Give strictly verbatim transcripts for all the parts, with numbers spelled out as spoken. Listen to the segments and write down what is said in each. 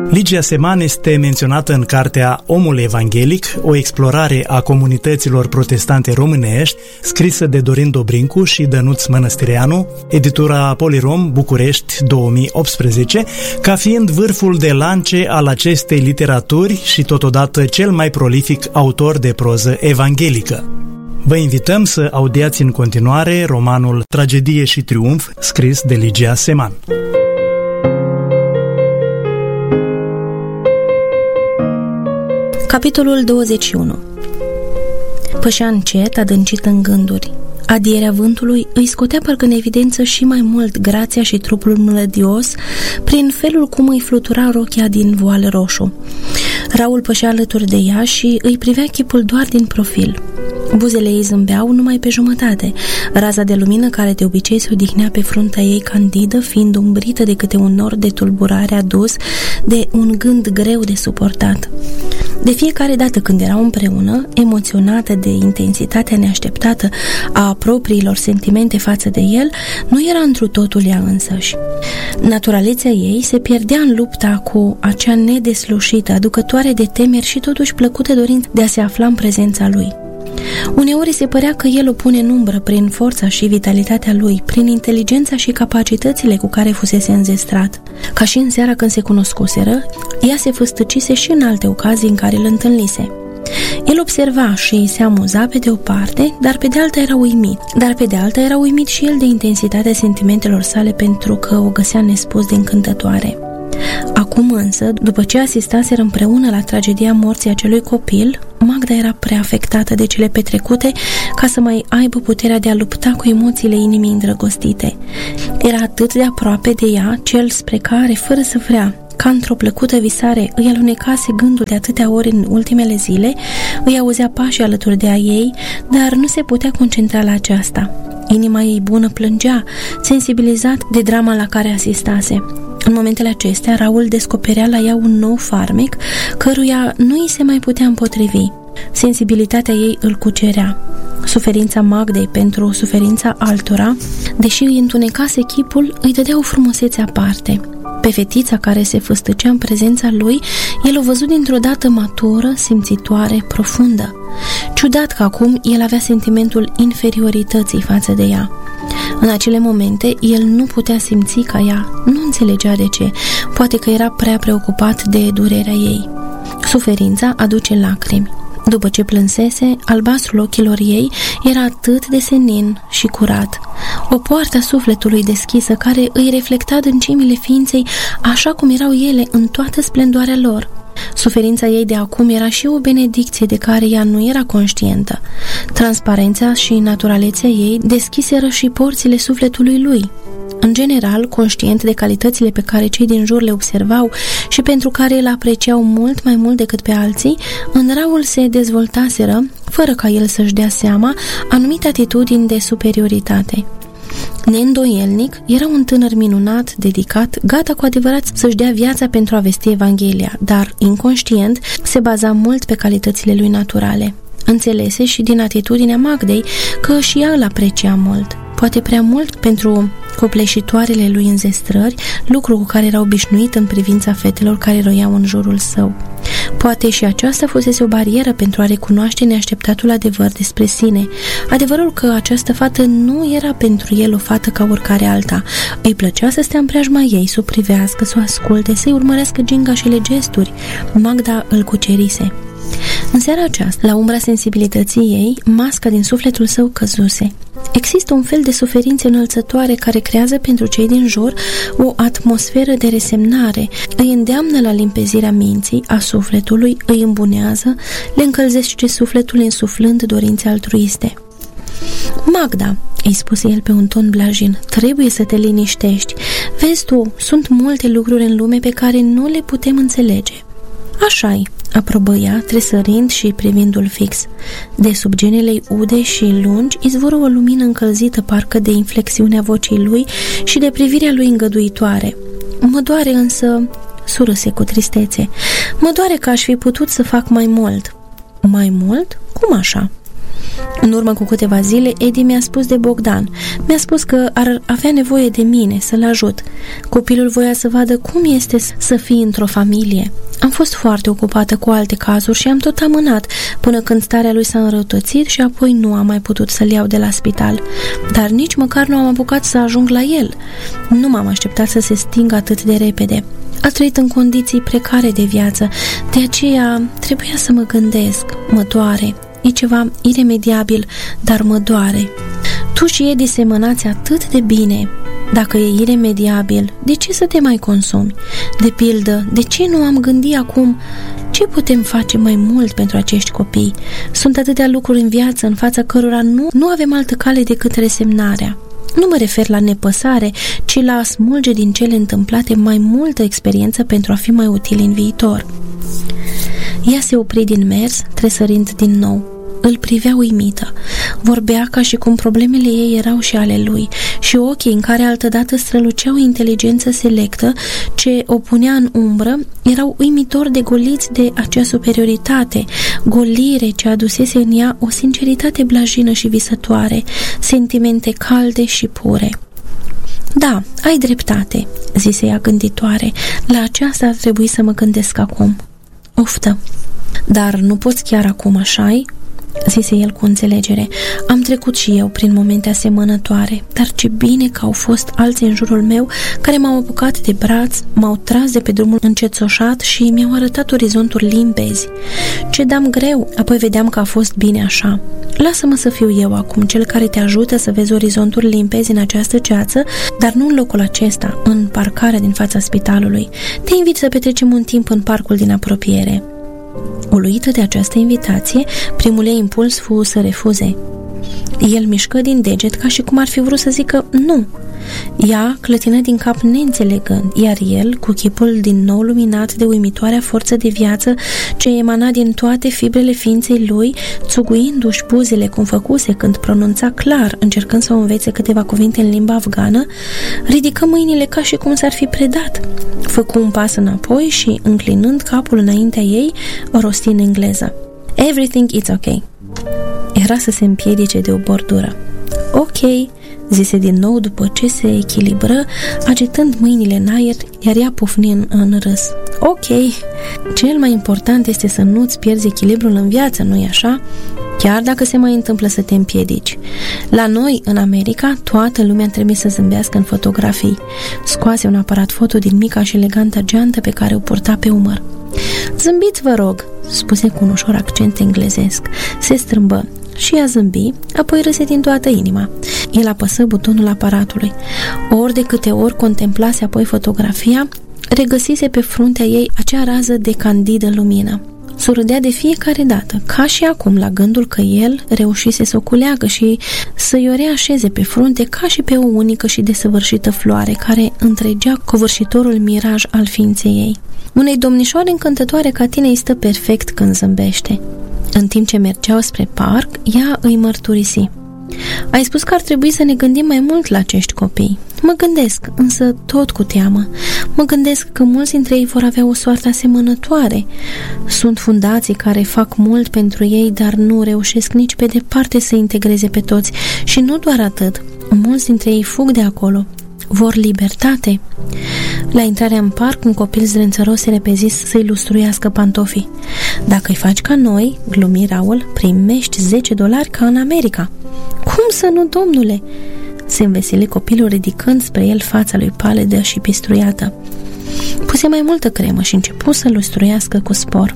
Ligia Seman este menționată în cartea Omul Evanghelic, o explorare a comunităților protestante românești, scrisă de Dorin Dobrincu și Dănuț Mănăstireanu, editura Polirom, București, două mii optsprezece, ca fiind vârful de lance al acestei literaturi și totodată cel mai prolific autor de proză evanghelică. Vă invităm să audiați în continuare romanul Tragedie și triumf, scris de Ligia Seman. Capitolul douăzeci și unu. Pășea încet, adâncit în gânduri. Adierea vântului îi scotea parcă în evidență și mai mult grația și trupul mlădios prin felul cum îi flutura rochia din voal roșu. Raul pășea alături de ea și îi privea chipul doar din profil. Buzele ei zâmbeau numai pe jumătate, raza de lumină care de obicei se odihnea pe fruntea ei candidă fiind umbrită de câte un nor de tulburare adus de un gând greu de suportat. De fiecare dată când erau împreună, emoționată de intensitatea neașteptată a propriilor sentimente față de el, nu era întru totul ea însăși. Naturalețea ei se pierdea în lupta cu acea nedeslușită, aducătoare de temeri și totuși plăcută dorință de a se afla în prezența lui. Uneori se părea că el o pune în umbră prin forța și vitalitatea lui, prin inteligența și capacitățile cu care fusese înzestrat. Ca și în seara când se cunoscuseră, ea se făstăcise și în alte ocazii în care îl întâlnise. El observa și se amuza pe de o parte, dar pe de alta era uimit. Dar pe de alta era uimit și el de intensitatea sentimentelor sale pentru că o găsea nespus de încântătoare. Acum însă, după ce asistaseră împreună la tragedia morții acelui copil, Magda era prea afectată de cele petrecute ca să mai aibă puterea de a lupta cu emoțiile inimii îndrăgostite. Era atât de aproape de ea, cel spre care, fără să vrea, ca într-o plăcută visare, îi alunecase gândul de atâtea ori în ultimele zile, îi auzea pașii alături de a ei, dar nu se putea concentra la aceasta. Inima ei bună plângea, sensibilizat de drama la care asistase. În momentele acestea, Raul descoperea la ea un nou farmec, căruia nu îi se mai putea împotrivi. Sensibilitatea ei îl cucerea. Suferința Magdei pentru suferința altora, deși îi întunecase chipul, îi dădea o frumusețe aparte. Pe fetița care se făstăcea în prezența lui, el o văzut dintr-o dată matură, simțitoare, profundă. Ciudat că acum el avea sentimentul inferiorității față de ea. În acele momente, el nu putea simți ca ea, nu înțelegea de ce, poate că era prea preocupat de durerea ei. Suferința aduce lacrimi. După ce plânsese, albastrul ochilor ei era atât de senin și curat. O poartă a sufletului deschisă care îi reflecta adâncimile ființei așa cum erau ele în toată splendoarea lor. Suferința ei de acum era și o benedicție de care ea nu era conștientă. Transparența și naturalețea ei deschiseră și porțile sufletului lui. În general, conștient de calitățile pe care cei din jur le observau și pentru care îl apreciau mult mai mult decât pe alții, în Raul se dezvoltaseră, fără ca el să-și dea seama, anumite atitudini de superioritate. Neîndoielnic, era un tânăr minunat, dedicat, gata cu adevărat să-și dea viața pentru a vesti Evanghelia, dar, inconștient, se baza mult pe calitățile lui naturale. Înțelese și din atitudinea Magdei că și ea îl aprecia mult, poate prea mult pentru copleșitoarele lui înzestrări, lucru cu care era obișnuit în privința fetelor care roiau în jurul său. Poate și aceasta fusese o barieră pentru a recunoaște neașteptatul adevăr despre sine, adevărul că această fată nu era pentru el o fată ca oricare alta. Îi plăcea să stea în preajma ei, să o privească, să o asculte, să-i urmărească gingașele gesturi. Magda îl cucerise. În seara aceasta, la umbra sensibilității ei, masca din sufletul său căzuse. Există un fel de suferință înălțătoare care creează pentru cei din jur o atmosferă de resemnare, îi îndeamnă la limpezirea minții, a sufletului, îi îmbunează, le încălzește sufletul însuflând dorințe altruiste. Magda, îi spuse el pe un ton blajin, trebuie să te liniștești. Vezi tu, sunt multe lucruri în lume pe care nu le putem înțelege. Așa-i, aprobă ea, tresărind și privindu-l fix. De sub genele ude și lungi izvoră o lumină încălzită parcă de inflexiunea vocii lui și de privirea lui îngăduitoare. Mă doare însă, surâse cu tristețe, mă doare că aș fi putut să fac mai mult. Mai mult? Cum așa? În urmă cu câteva zile, Edi mi-a spus de Bogdan. Mi-a spus că ar avea nevoie de mine, să-l ajut. Copilul voia să vadă cum este să fii într-o familie. Am fost foarte ocupată cu alte cazuri și am tot amânat până când starea lui s-a înrăutățit și apoi nu am mai putut să-l iau de la spital. Dar nici măcar nu am apucat să ajung la el. Nu m-am așteptat să se stingă atât de repede. A trăit în condiții precare de viață, de aceea trebuia să mă gândesc. Mă doare. E ceva iremediabil, dar mă doare. Tu și Edi semănați atât de bine. Dacă e iremediabil, de ce să te mai consumi? De pildă, de ce nu am gândit acum ce putem face mai mult pentru acești copii? Sunt atâtea lucruri în viață în fața cărora nu, nu avem altă cale decât resemnarea. Nu mă refer la nepăsare, ci la a smulge din cele întâmplate mai multă experiență pentru a fi mai util în viitor. Ea se opri din mers, tresărind din nou. Îl privea uimită. Vorbea ca și cum problemele ei erau și ale lui și ochii în care altădată strălucea o inteligență selectă ce o punea în umbră erau uimitor de goliți de acea superioritate, golire ce adusese în ea o sinceritate blajină și visătoare, sentimente calde și pure. Da, ai dreptate, zise ea gânditoare, la aceasta ar trebui să mă gândesc acum. Oftă. Dar nu poți chiar acum, așa-i? Zise el cu înțelegere. Am trecut și eu prin momente asemănătoare, dar ce bine că au fost alții în jurul meu care m-au apucat de braț, m-au tras de pe drumul încetsoșat și mi-au arătat orizonturi limpezi. Cedam greu, apoi vedeam că a fost bine așa. Lasă-mă să fiu eu acum cel care te ajută să vezi orizonturi limpezi în această ceață, dar nu în locul acesta, în parcarea din fața spitalului. Te invit să petrecem un timp în parcul din apropiere. Uluită de această invitație, primul ei impuls fu să refuze. El mișcă din deget ca și cum ar fi vrut să zică nu. Ea clătină din cap neînțelegând, iar el, cu chipul din nou luminat de uimitoarea forță de viață ce emana din toate fibrele ființei lui, țuguindu-și buzele cum făcuse când pronunța clar, încercând să o învețe câteva cuvinte în limba afgană, ridică mâinile ca și cum s-ar fi predat. Făcu un pas înapoi și, înclinând capul înaintea ei, o rosti în engleză. Everything is okay. Era să se împiedice de o bordură. Ok, zise din nou după ce se echilibră, agitând mâinile în aer, iar ea pufni în, în râs. Ok, cel mai important este să nu-ți pierzi echilibrul în viață, nu-i așa? Chiar dacă se mai întâmplă să te împiedici. La noi, în America, toată lumea trebuie să zâmbească în fotografii. Scoase un aparat foto din mica și elegantă geantă pe care o purta pe umăr. Zâmbiți, vă rog, spuse cu un ușor accent englezesc. Se strâmbă și ea zâmbi, apoi râse din toată inima. El apăsă butonul aparatului. Ori de câte ori contemplase apoi fotografia, regăsise pe fruntea ei acea rază de candidă lumină. Surâdea de fiecare dată, ca și acum, la gândul că el reușise să o culeagă și să-i o reașeze pe frunte ca și pe o unică și desăvârșită floare care întregea covârșitorul miraj al ființei ei. Unei domnișoare încântătoare ca tine îi stă perfect când zâmbește. În timp ce mergeau spre parc, ea îi mărturisi. Ai spus că ar trebui să ne gândim mai mult la acești copii. Mă gândesc, însă tot cu teamă. Mă gândesc că mulți dintre ei vor avea o soartă asemănătoare. Sunt fundații care fac mult pentru ei, dar nu reușesc nici pe departe să integreze pe toți. Și nu doar atât. Mulți dintre ei fug de acolo. Vor libertate. La intrarea în parc, un copil zdrențăros se repezi să-i lustruiască pantofii. Dacă îi faci ca noi, glumi Raul, primești zece dolari ca în America. Cum să nu, domnule? Se înveseli copilul ridicând spre el fața lui palidă și pistruiată. Puse mai multă cremă și începu să lustruiască cu spor.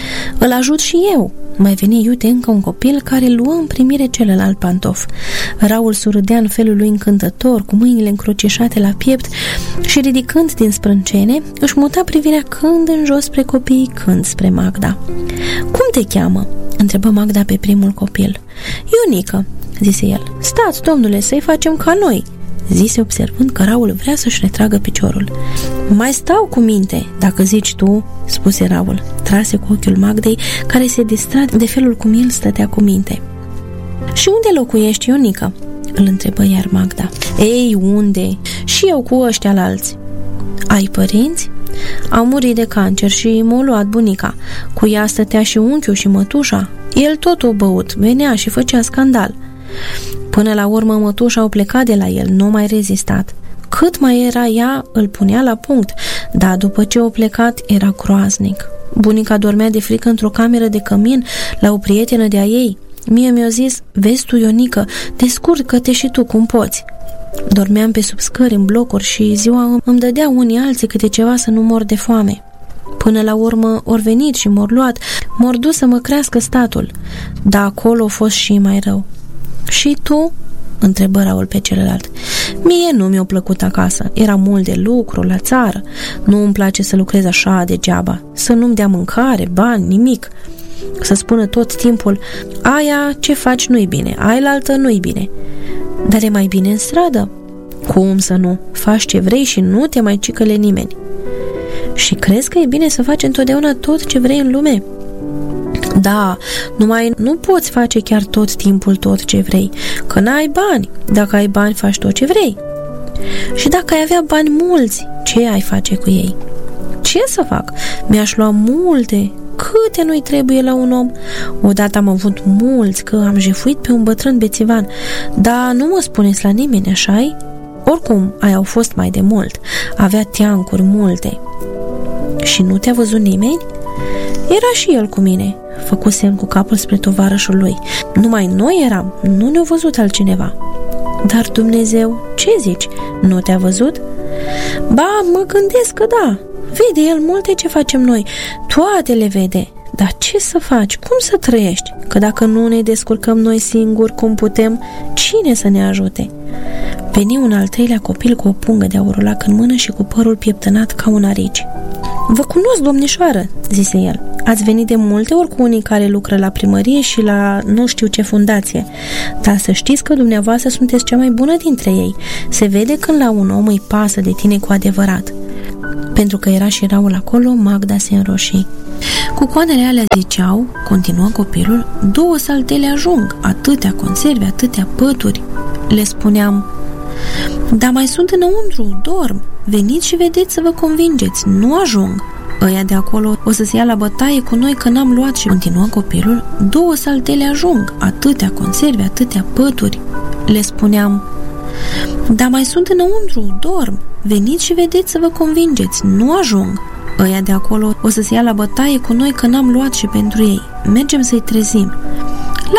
Îl ajut și eu. Mai veni iute încă un copil care luă în primire celălalt pantof. Raul surâdea în felul lui încântător, cu mâinile încrucișate la piept și ridicând din sprâncene, își muta privirea când în jos spre copii, când spre Magda. Cum te cheamă? Întrebă Magda pe primul copil. Ionică, zise el. Stați, domnule, să-i facem ca noi, zise observând că Raul vrea să-și retragă piciorul. Mai stau cu minte, dacă zici tu, spuse Raul. Trase cu ochiul Magdei, care se distra de felul cum el stătea cu minte. Și unde locuiești, Ionică? Îl întrebă iar Magda. Ei, unde? Și eu cu ăștia-lalți. Ai părinți? Au murit de cancer și m-a luat bunica. Cu ea stătea și unchiul și mătușa. El tot o băut, venea și făcea scandal. Până la urmă mătușa au plecat de la el, nu mai rezistat. Cât mai era ea, îl punea la punct, dar după ce au plecat, era groaznic. Bunica dormea de frică într-o cameră de cămin la o prietenă de-a ei. Mie mi-a zis, vezi tu, Ionică, descurcă-te și tu cum poți. Dormeam pe sub scări în blocuri și ziua îmi dădea unii alții câte ceva să nu mor de foame. Până la urmă ori venit și m-or luat, m-or dus să mă crească statul, dar acolo a fost și mai rău. Și tu? Întrebă Raul pe celălalt. Mie nu mi-a plăcut acasă, era mult de lucru la țară, nu îmi place să lucrez așa degeaba, să nu-mi dea mâncare, bani, nimic. Să spună tot timpul, aia ce faci nu-i bine, ailaltă nu-i bine. Dar e mai bine în stradă? Cum să nu? Faci ce vrei și nu te mai cicăle nimeni. Și crezi că e bine să faci întotdeauna tot ce vrei în lume? Da, numai nu poți face chiar tot timpul tot ce vrei, că n-ai bani. Dacă ai bani, faci tot ce vrei. Și dacă ai avea bani mulți, ce ai face cu ei? Ce să fac? Mi-aș lua multe. Câte nu-i trebuie la un om? Odată am avut mulți, că am jefuit pe un bătrân bețivan. Dar nu mă spuneți la nimeni, așa-i? Oricum, aia au fost mai de mult. Avea teancuri multe. Și nu te-a văzut nimeni? Era și el cu mine. Făcu semn cu capul spre tovarășul lui. Numai noi eram, nu ne-a văzut altcineva. Dar Dumnezeu, ce zici? Nu te-a văzut? Ba, mă gândesc că da. Vede el multe ce facem noi, toate le vede. Dar ce să faci? Cum să trăiești? Că dacă nu ne descurcăm noi singuri cum putem, cine să ne ajute? Veni un al treilea copil cu o pungă de aurulac în mână și cu părul pieptănat ca un arici. Vă cunosc, domnișoară, zise el. Ați venit de multe ori cu unii care lucră la primărie și la nu știu ce fundație. Dar să știți că dumneavoastră sunteți cea mai bună dintre ei. Se vede când la un om îi pasă de tine cu adevărat. Pentru că era și Raul acolo, Magda se înroșii. Cu coanele alea ziceau, continuă copilul, două saltele ajung, atâtea conserve, atâtea pături. Le spuneam, dar mai sunt înăuntru, dorm, veniți și vedeți să vă convingeți, nu ajung. Ăia de acolo o să se ia la bătaie cu noi că n-am luat și continuă copilul, două saltele ajung, atâtea conserve, atâtea pături. Le spuneam, dar mai sunt înăuntru, dorm, veniți și vedeți să vă convingeți, nu ajung. Ăia de acolo o să se ia la bătaie cu noi că n-am luat și pentru ei. Mergem să-i trezim.